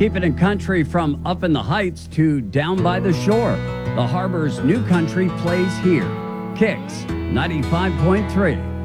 Keeping it country from up in the heights to down by the shore. The Harbor's new country plays here. Kicks 95.3.